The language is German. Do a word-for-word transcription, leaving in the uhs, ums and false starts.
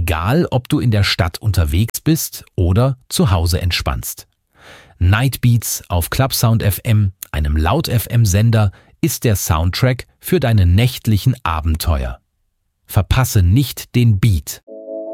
Egal, ob du in der Stadt unterwegs bist oder zu Hause entspannst. Nightbeats auf Clubsound F M, einem Laut-F M-Sender, ist der Soundtrack für deine nächtlichen Abenteuer. Verpasse nicht den Beat.